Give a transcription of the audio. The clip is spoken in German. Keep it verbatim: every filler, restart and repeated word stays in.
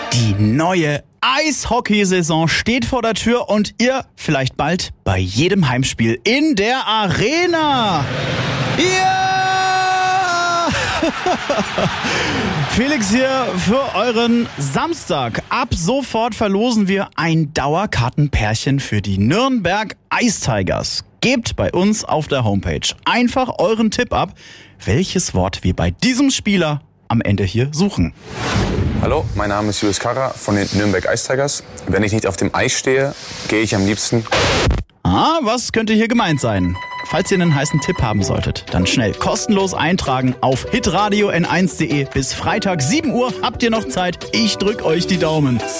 Die neue Eishockeysaison steht vor der Tür und ihr vielleicht bald bei jedem Heimspiel in der Arena. Ja! Felix hier für euren Samstag. Ab sofort verlosen wir ein Dauerkartenpärchen für die Nürnberg Ice Tigers. Gebt bei uns auf der Homepage einfach euren Tipp ab, welches Wort wir bei diesem Spieler am Ende hier suchen. Hallo, mein Name ist Julius Karrer von den Nürnberg Ice Tigers. Wenn ich nicht auf dem Eis stehe, gehe ich am liebsten... Ah, was könnte hier gemeint sein? Falls ihr einen heißen Tipp haben solltet, dann schnell kostenlos eintragen auf hitradio n eins punkt de. Bis Freitag sieben Uhr habt ihr noch Zeit. Ich drück euch die Daumen.